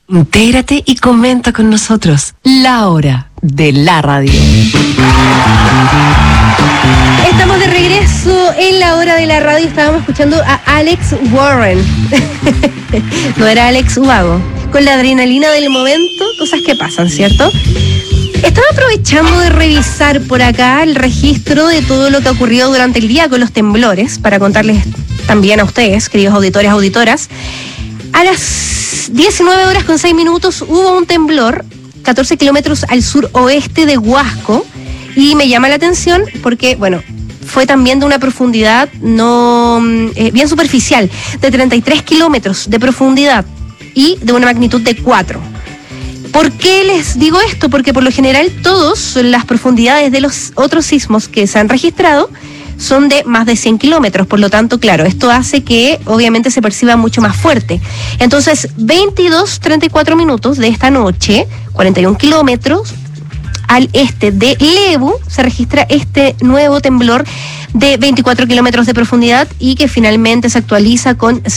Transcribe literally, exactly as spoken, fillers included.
Intégrate y comenta con nosotros. La hora de la radio. Estamos de regreso en la hora de la radio. Estábamos escuchando a Alex Warren. No era Alex Ubago. Con la adrenalina del momento, cosas que pasan, ¿cierto? Estaba aprovechando de revisar por acá el registro de todo lo que ocurrió durante el día con los temblores, para contarles también a ustedes, queridos auditores, auditoras. A las diecinueve horas con seis minutos hubo un temblor, catorce kilómetros al suroeste de Huasco, y me llama la atención porque, bueno, fue también de una profundidad no eh, bien superficial, de treinta y tres kilómetros de profundidad y de una magnitud de cuatro. ¿Por qué les digo esto? Porque por lo general todas las profundidades de los otros sismos que se han registrado son de más de cien kilómetros, por lo tanto, claro, esto hace que obviamente se perciba mucho más fuerte. Entonces, veintidós treinta y cuatro minutos de esta noche, cuarenta y un kilómetros al este de Lebu, se registra este nuevo temblor de veinticuatro kilómetros de profundidad y que finalmente se actualiza con